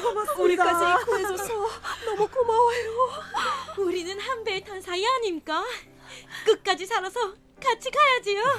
고맙습니다. 우리까지 구해줘서 너무 고마워요. 우리는 한 배에 탄 사이 아닙니까? 끝까지 살아서 같이 가야지요.